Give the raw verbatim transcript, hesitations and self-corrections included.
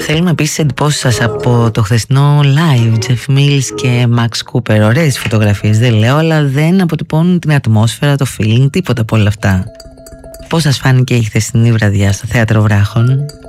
Θέλουμε επίσης εντυπώσεις σας από το χθεσινό live. Jeff Mills και Max Cooper. Ωραίες φωτογραφίες, δεν λέω, αλλά δεν αποτυπώνουν την ατμόσφαιρα, το feeling, τίποτα από όλα αυτά. Πώς σας φάνηκε η χθεσινή βραδιά στο Θέατρο Βράχων?